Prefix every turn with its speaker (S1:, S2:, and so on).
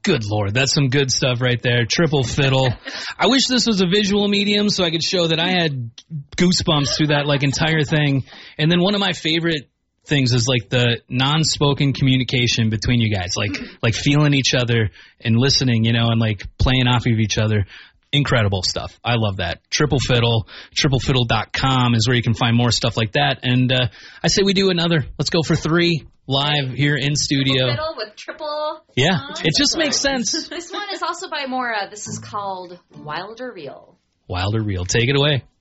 S1: Good Lord, that's some good stuff right there. Triple fiddle. I wish this was a visual medium so I could show that I had goosebumps through that entire thing. And then one of my favorite things is the non-spoken communication between you guys, like feeling each other and listening, and playing off of each other. Incredible stuff. I love that. Triple Fiddle, triplefiddle.com is where you can find more stuff like that. And I say we do another. Let's go for 3 live here in studio.
S2: Triple Fiddle with triple.
S1: Yeah, it just makes sense.
S2: This one is also by Mora. This is called Wilder Reel.
S1: Wilder Reel. Take it away.